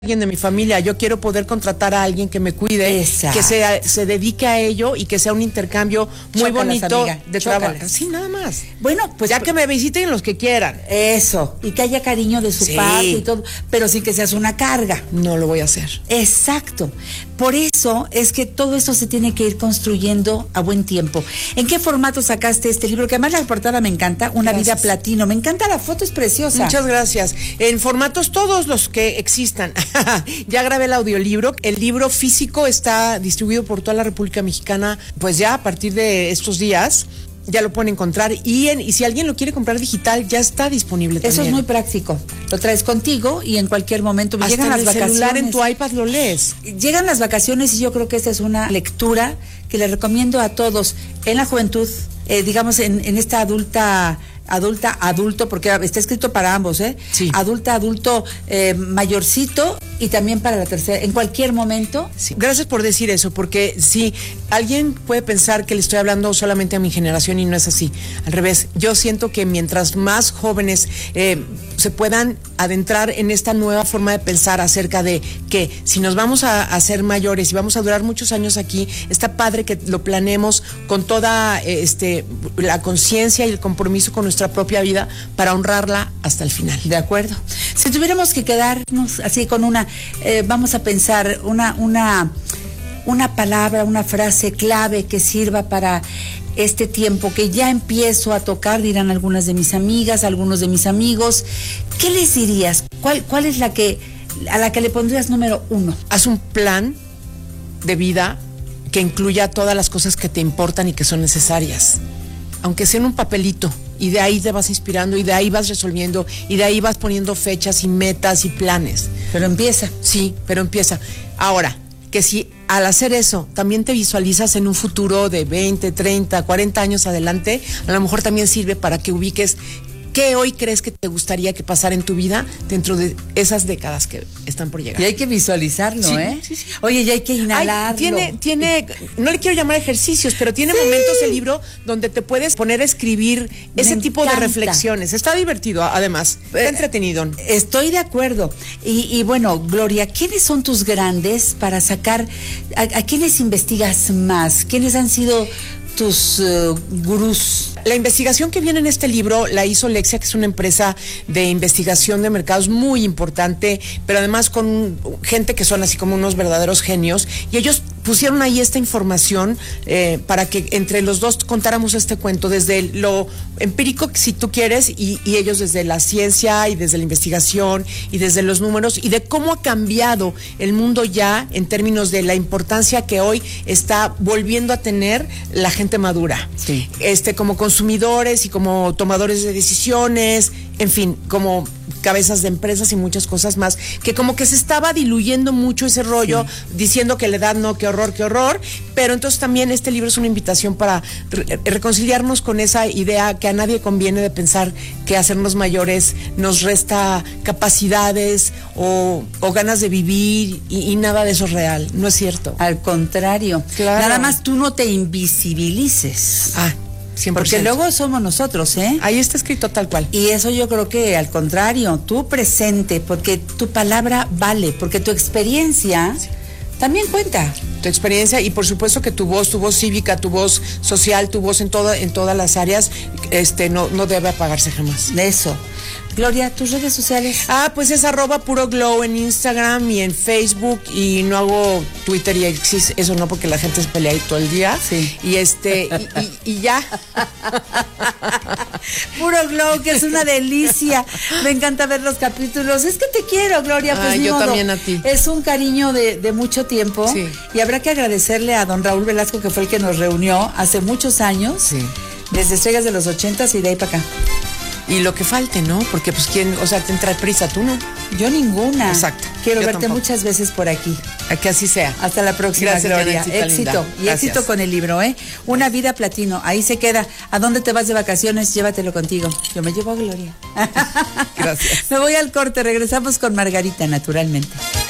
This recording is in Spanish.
alguien de mi familia, yo quiero poder contratar a alguien que me cuide, Exacto. que se dedique a ello y que sea un intercambio muy bonito de trabajo. Sí, nada más. Bueno, pues ya que me visiten los que quieran. Eso, y que haya cariño de su parte y todo, pero sin que seas una carga. No lo voy a hacer. Exacto. Por eso es que todo esto se tiene que ir construyendo a buen tiempo. ¿En qué formato sacaste este libro? Que además la portada me encanta, Una vida platino. Me encanta, la foto es preciosa. Muchas gracias. En formatos todos los que existan. Ya grabé el audiolibro. El libro físico está distribuido por toda la República Mexicana, pues ya a partir de estos días. Ya lo pueden encontrar y si alguien lo quiere comprar digital, ya está disponible también. Eso es muy práctico. Lo traes contigo y en cualquier momento. Hasta llegan las vacaciones. Celular, en tu iPad lo lees. Llegan las vacaciones y yo creo que esta es una lectura que le recomiendo a todos en la juventud, digamos en esta adulto, porque está escrito para ambos, Sí. Adulto, mayorcito y también para la tercera, en cualquier momento. Sí. Gracias por decir eso, porque sí, alguien puede pensar que le estoy hablando solamente a mi generación y no es así. Al revés, yo siento que mientras más jóvenes se puedan adentrar en esta nueva forma de pensar acerca de que si nos vamos a hacer mayores y vamos a durar muchos años aquí, está padre que lo planeemos con toda la conciencia y el compromiso con nuestra propia vida para honrarla hasta el final. De acuerdo. Si tuviéramos que quedarnos así con vamos a pensar una palabra, una frase clave que sirva para este tiempo que ya empiezo a tocar, dirán algunas de mis amigas, algunos de mis amigos. ¿Qué les dirías? ¿Cuál es a la que le pondrías número 1? Haz un plan de vida que incluya todas las cosas que te importan y que son necesarias, aunque sea en un papelito. Y de ahí te vas inspirando, y de ahí vas resolviendo, y de ahí vas poniendo fechas y metas y planes. Pero empieza. Sí, pero empieza. Ahora, que si al hacer eso también te visualizas en un futuro de 20, 30, 40 años adelante, a lo mejor también sirve para que ubiques qué hoy crees que te gustaría que pasara en tu vida dentro de esas décadas que están por llegar. Y hay que visualizarlo, Sí, ¿eh? sí, sí. Oye, ya hay que inhalarlo. Tiene, no le quiero llamar ejercicios, pero tiene momentos el libro donde te puedes poner a escribir ese tipo de reflexiones. Está divertido, además. Está entretenido. Estoy de acuerdo. Y bueno, Gloria, ¿quiénes son tus grandes para sacar, a quiénes investigas más? ¿Quiénes han sido tus gurús? La investigación que viene en este libro la hizo Lexia, que es una empresa de investigación de mercados muy importante, pero además con gente que son así como unos verdaderos genios, y ellos pusieron ahí esta información para que entre los dos contáramos este cuento desde lo empírico, si tú quieres, y ellos desde la ciencia y desde la investigación y desde los números y de cómo ha cambiado el mundo ya en términos de la importancia que hoy está volviendo a tener la gente madura. Sí. Como consumidores y como tomadores de decisiones, en fin, como cabezas de empresas y muchas cosas más, que como que se estaba diluyendo mucho ese rollo, diciendo que la edad no, qué horror, pero entonces también este libro es una invitación para reconciliarnos con esa idea que a nadie conviene de pensar que hacernos mayores nos resta capacidades o ganas de vivir y nada de eso es real, no es cierto. Al contrario, Claro. Nada más tú no te invisibilices. 100%. Porque luego somos nosotros, ¿eh? Ahí está escrito tal cual. Y eso yo creo que al contrario, tú presente, porque tu palabra vale, porque tu experiencia también cuenta. Tu experiencia y por supuesto que tu voz cívica, tu voz social, tu voz en todas las áreas, no debe apagarse jamás. Eso. Gloria, ¿tus redes sociales? Pues es @puroglow en Instagram y en Facebook, y no hago Twitter y X, eso no, porque la gente se pelea ahí todo el día. Sí. Y ya. Puro Glow, que es una delicia. Me encanta ver los capítulos. Es que te quiero, Gloria. Pues yo también a ti. Es un cariño de mucho tiempo. Sí. Y habrá que agradecerle a don Raúl Velasco, que fue el que nos reunió hace muchos años. Sí. Desde Estrellas de los 80s y de ahí para acá. Y lo que falte, ¿no? Porque pues te entra prisa, tú no. Yo ninguna. Exacto. Quiero Yo verte tampoco. muchas veces por aquí. A que así sea. Hasta la próxima, Gracias, Gloria. Janencita Éxito. linda. Y Gracias. éxito con el libro, ¿eh? Una vida platino. Ahí se queda. ¿A dónde te vas de vacaciones? Llévatelo contigo. Yo me llevo a Gloria. Gracias. Me voy al corte. Regresamos con Margarita, naturalmente.